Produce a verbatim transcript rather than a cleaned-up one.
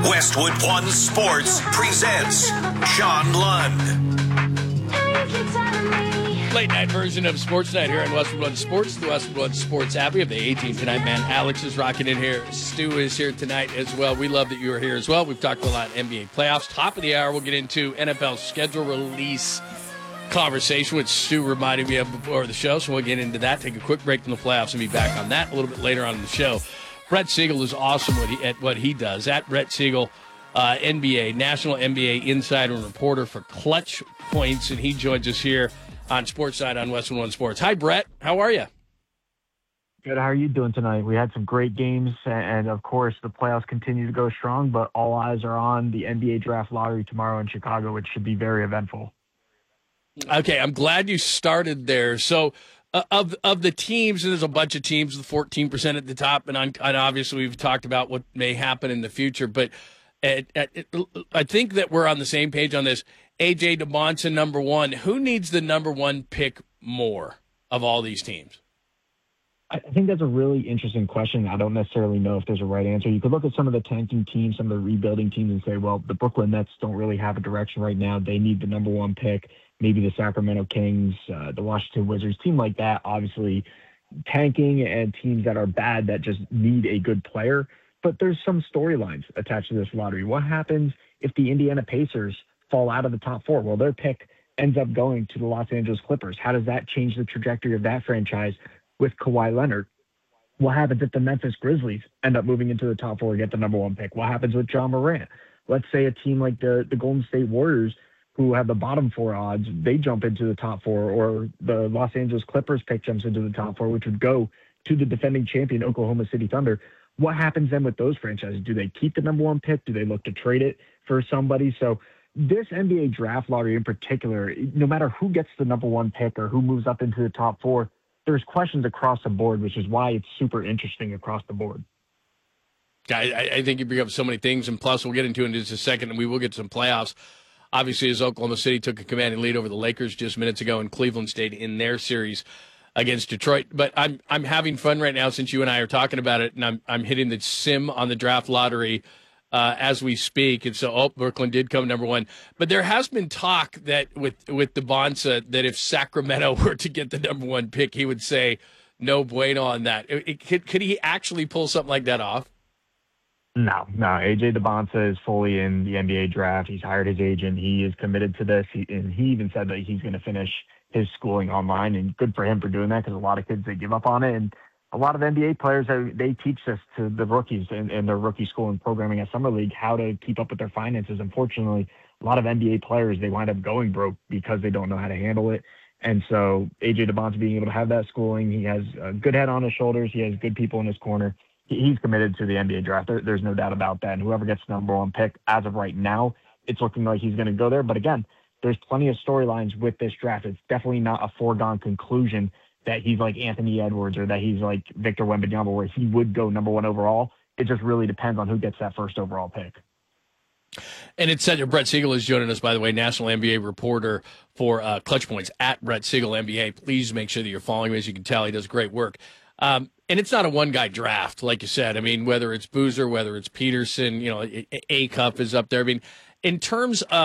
Westwood One Sports presents John Lund. Late night version of Sports Night here on Westwood One Sports, the Westwood One Sports app. We have the A-team tonight, man. Alex is rocking in here. Stu is here tonight as well. We love that you are here as well. We've talked a lot N B A playoffs. Top of the hour, we'll get into N F L schedule release conversation, which Stu reminded me of before the show, so we'll get into that. Take a quick break from the playoffs and be back on that a little bit later on in the show. Brett Siegel is awesome what he, at what he does. At Brett Siegel, uh, N B A, National N B A insider and reporter for Clutch Points, and he joins us here on Sports Night on Westwood One Sports. Hi, Brett. How are you? Good. How are you doing tonight? We had some great games, and of course, the playoffs continue to go strong, but all eyes are on the N B A draft lottery tomorrow in Chicago, which should be very eventful. Okay, I'm glad you started there. So, uh, of of the teams, and there's a bunch of teams with fourteen percent at the top, and, on, and obviously we've talked about what may happen in the future, but at, at, it, I think that we're on the same page on this. A J DeBonsa, number one. Who needs the number one pick more of all these teams? I think that's a really interesting question. I don't necessarily know if there's a right answer. You could look at some of the tanking teams, some of the rebuilding teams, and say, well, the Brooklyn Nets don't really have a direction right now. They need the number one pick. Maybe the Sacramento Kings, uh, the Washington Wizards, team like that, obviously tanking, and teams that are bad that just need a good player. But there's some storylines attached to this lottery. What happens if the Indiana Pacers fall out of the top four? Well, their pick ends up going to the Los Angeles Clippers. How does that change the trajectory of that franchise with Kawhi Leonard? What happens if the Memphis Grizzlies end up moving into the top four and get the number one pick? What happens with John Morant? Let's say a team like the, the Golden State Warriors, who have the bottom four odds, they jump into the top four, or the Los Angeles Clippers pick jumps into the top four, which would go to the defending champion Oklahoma City Thunder. What happens then with those franchises? Do they keep the number one pick? Do they look to trade it for somebody? So this N B A draft lottery in particular, no matter who gets the number one pick or who moves up into the top four, there's questions across the board, which is why it's super interesting across the board. I, I think you bring up so many things, and plus we'll get into it in just a second, and we will get some playoffs. Obviously, as Oklahoma City took a commanding lead over the Lakers just minutes ago, and Cleveland stayed in their series against Detroit. But I'm I'm having fun right now since you and I are talking about it, and I'm I'm hitting the sim on the draft lottery uh, as we speak. And so, oh, Brooklyn did come number one. But there has been talk that with with DeBonsa that if Sacramento were to get the number one pick, he would say no bueno on that. It, it, could could he actually pull something like that off? No, no. A J DeBonsa is fully in the N B A draft. He's hired his agent. He is committed to this. He, and he even said that he's going to finish his schooling online, and good for him for doing that, because a lot of kids, they give up on it. And a lot of N B A players, they teach this to the rookies in, in their rookie school and programming at Summer League, how to keep up with their finances. Unfortunately, a lot of N B A players, they wind up going broke because they don't know how to handle it. And so A J DeBonsa being able to have that schooling, he has a good head on his shoulders. He has good people in his corner. He's committed to the N B A draft. There, there's no doubt about that. And whoever gets the number one pick, as of right now, it's looking like he's going to go there. But again, there's plenty of storylines with this draft. It's definitely not a foregone conclusion that he's like Anthony Edwards or that he's like Victor Wembanyama, where he would go number one overall. It just really depends on who gets that first overall pick. And it's said, Brett Siegel is joining us, by the way, national N B A reporter for uh, Clutch Points, at Brett Siegel N B A. Please make sure that you're following him. As you can tell, he does great work. Um, and it's not a one-guy draft, like you said. I mean, whether it's Boozer, whether it's Peterson, you know, A-Cup is up there. I mean, in terms of